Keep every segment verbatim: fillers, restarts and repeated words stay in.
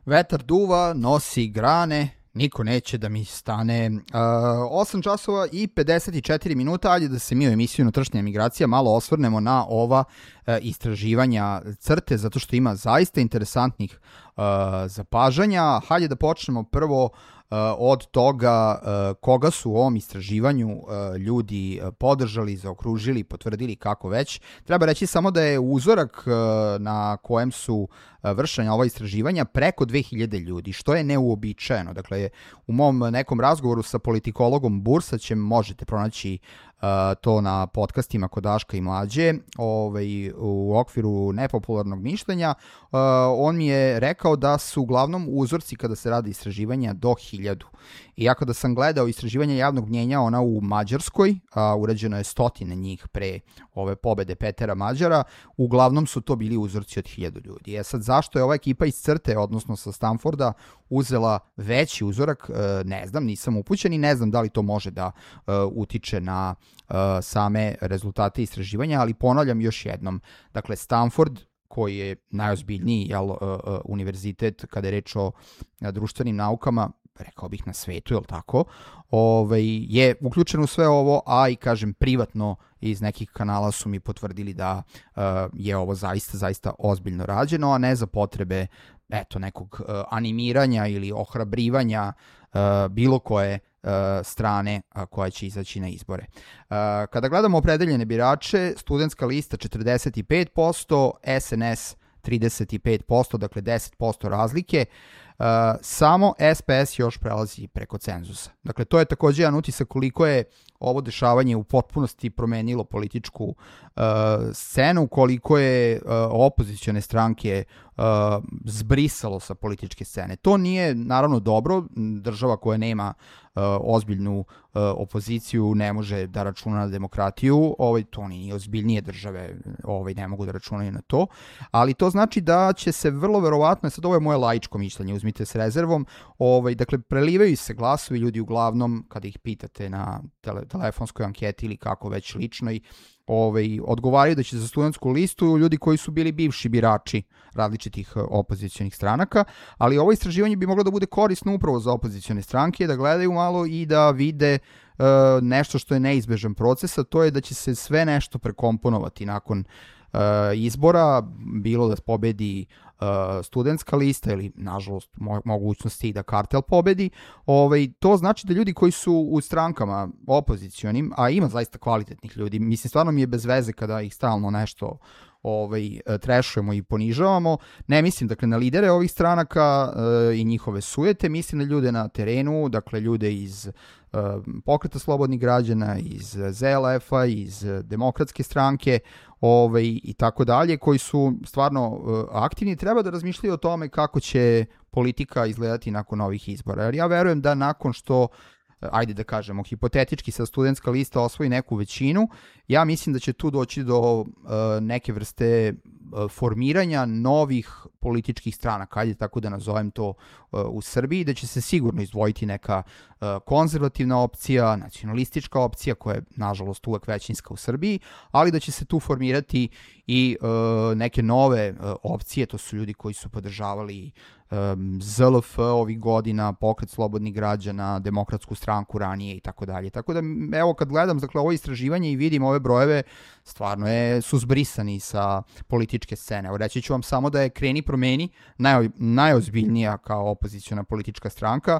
Vetar duva, nosi grane, niko neće da mi stane. Uh, osam časova i pedeset četiri minuta, ajde da se mi u emisiju Unutrašnja migracija malo osvrnemo na ova uh, istraživanja CRTE, zato što ima zaista interesantnih uh, zapažanja. Hajde da počnemo prvo Uh, od toga uh, koga su u ovom istraživanju uh, ljudi uh, podržali, zaokružili, potvrdili, kako već. Treba reći samo da je uzorak uh, na kojem su uh, vršena ova istraživanja preko dve hiljade ljudi, što je neuobičajeno. Dakle, u mom nekom razgovoru sa politikologom Bursaćem možete pronaći Uh, to na podcastima kod Daška i Mlađe, ovaj, u okviru nepopularnog mišljenja. Uh, on mi je rekao da su uglavnom uzorci kada se radi istraživanja do hiljadu. I ja kada sam gledao istraživanja javnog mnjenja, ona u Mađarskoj, a urađeno je stotine njih pre ove pobede Petera Mađara, uglavnom su to bili uzorci od hiljadu ljudi. E sad, zašto je ova ekipa iz CRTE, odnosno sa Stanforda, uzela veći uzorak, ne znam, nisam upućen i ne znam da li to može da uh, utiče na uh, same rezultate istraživanja, ali ponavljam još jednom. Dakle, Stanford, koji je najozbiljniji jel, uh, uh, univerzitet kada je reč o uh, društvenim naukama, rekao bih na svetu, jel tako, ovaj, je uključen u sve ovo, a i kažem privatno iz nekih kanala su mi potvrdili da uh, je ovo zaista, zaista ozbiljno rađeno, a ne za potrebe eto, nekog uh, animiranja ili ohrabrivanja uh, bilo koje uh, strane uh, koja će izaći na izbore. Uh, kada gledamo opredeljene birače, studentska lista četrdeset pet posto, S N S trideset pet posto, dakle deset posto razlike. Uh, samo S P S još prelazi preko cenzusa. Dakle, to je takođe jedan utisak koliko je ovo dešavanje u potpunosti promenilo političku uh, scenu, koliko je uh, opozicione stranke uh, zbrisalo sa političke scene. To nije naravno dobro, država koja nema uh, ozbiljnu uh, opoziciju ne može da računa na demokratiju, ovaj, to nije ozbiljnije države, ovaj, ne mogu da računaju na to, ali to znači da će se vrlo verovatno, sad ovo je moje laičko mišljenje, uzmite s rezervom, ovaj, dakle prelivaju se glasovi, ljudi uglavnom kada ih pitate na tele, telefonskoj anketi ili kako već ličnoj, ovaj, odgovaraju da će za studentsku listu ljudi koji su bili bivši birači različitih opozicionih stranaka, ali ovo istraživanje bi moglo da bude korisno upravo za opozicione stranke, da gledaju malo i da vide uh, nešto što je neizbežan proces, a to je da će se sve nešto prekomponovati nakon uh, izbora, bilo da pobedi uh, studentska lista ili nažalost mo- mogućnosti da kartel pobedi. Ovaj, to znači da ljudi koji su u strankama opozicionim, a ima zaista kvalitetnih ljudi, mislim stvarno mi je bez veze kada ih stalno nešto ovaj, trešujemo i ponižavamo, ne mislim dakle na lidere ovih stranaka uh, i njihove sujete, mislim na ljude na terenu, dakle ljude iz uh, Pokreta slobodnih građana, iz Z L F-a, iz Demokratske stranke, ovaj, i tako dalje, koji su stvarno uh, aktivni, treba da razmišljaju o tome kako će politika izgledati nakon ovih izbora. Jer ja verujem da nakon što, ajde da kažemo, hipotetički sa studentska lista osvoji neku većinu, ja mislim da će tu doći do uh, neke vrste uh, formiranja novih političkih stranaka, ajde tako da nazovem to uh, u Srbiji, da će se sigurno izdvojiti neka uh, konzervativna opcija, nacionalistička opcija, koja je nažalost uvek većinska u Srbiji, ali da će se tu formirati i uh, neke nove uh, opcije, to su ljudi koji su podržavali um, Z L F ovih godina, Pokret slobodnih građana, Demokratsku stranku ranije i tako dalje. Tako da, evo, kad gledam dakle, ovo istraživanje i vidim ove brojeve, stvarno je, su zbrisani sa političke scene. Evo, reći ću vam samo da je Kreni promeni naj, najozbiljnija kao opoziciona politička stranka,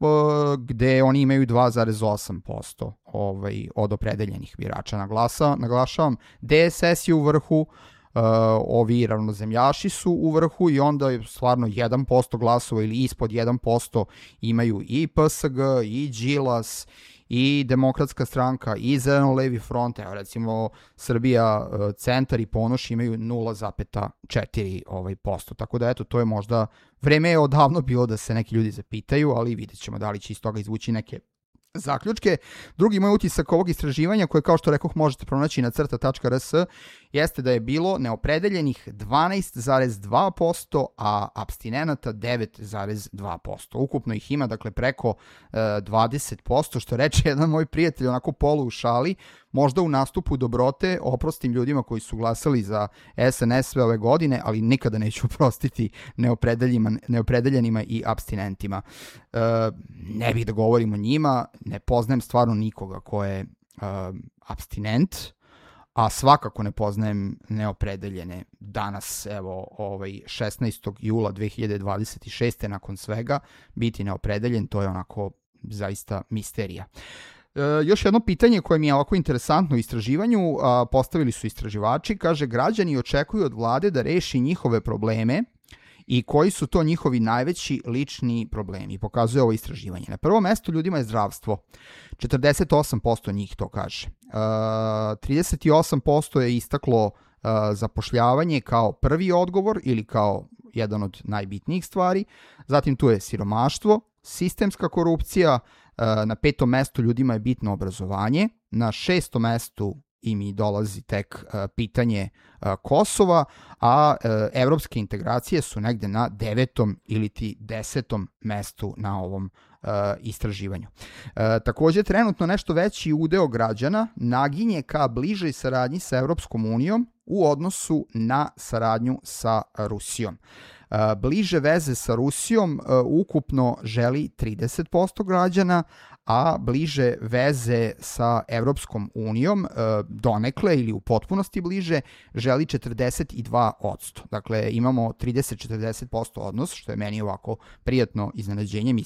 gde oni imaju dva zarez osam posto ovaj, od opredeljenih birača. Naglasa, naglašavam, D S S je u vrhu, uh, ovi ravnozemljaši su u vrhu i onda je stvarno jedan posto glasova ili ispod jedan posto imaju i P S G, i Đilas, i Demokratska stranka, i Zeleno-levi front, evo recimo Srbija, Centar i Ponoš imaju nula zarez četiri ovaj, posto. Tako da eto, to je možda, vreme je odavno bilo da se neki ljudi zapitaju, ali vidjet ćemo da li će iz toga izvući neke zaključke. Drugi moj utisak ovog istraživanja, koje kao što rekoh možete pronaći na crta tačka r s, jeste da je bilo neopredeljenih dvanaest zarez dva posto, a apstinenata devet zarez dva posto. Ukupno ih ima, dakle, preko uh, dvadeset posto, što reče jedan moj prijatelj, onako polu u šali, možda u nastupu dobrote oprostim ljudima koji su glasali za S N S sve ove godine, ali nikada neću oprostiti neopredeljenima i apstinentima. Uh, ne bih da govorim o njima, ne poznajem stvarno nikoga ko je uh, apstinent, a svakako ne poznajem neopredeljene danas, evo, ovaj šesnaestog jula dve hiljade dvadeset šeste nakon svega, biti neopredeljen, to je onako zaista misterija. E, još jedno pitanje koje mi je ovako interesantno u istraživanju, a, postavili su istraživači, kaže, građani očekuju od vlade da reši njihove probleme i koji su to njihovi najveći lični problemi, pokazuje ovo istraživanje. Na prvom mestu ljudima je zdravstvo, četrdeset osam posto njih to kaže. Uh, trideset osam posto je istaklo uh, zapošljavanje kao prvi odgovor ili kao jedan od najbitnijih stvari, zatim tu je siromaštvo, sistemska korupcija, uh, na petom mestu ljudima je bitno obrazovanje, na šestom mestu i mi dolazi tek uh, pitanje uh, Kosova, a uh, evropske integracije su negde na devetom ili ti desetom mestu na ovom uh, istraživanju. Uh, takođe, trenutno nešto veći udeo građana naginje ka bližoj saradnji sa Evropskom unijom u odnosu na saradnju sa Rusijom. Uh, bliže veze sa Rusijom uh, ukupno želi trideset posto građana, a bliže veze sa Evropskom unijom donekle ili u potpunosti bliže želi četrdeset dva posto. Dakle, imamo trideset do četrdeset posto odnos, što je meni ovako prijatno iznenađenje.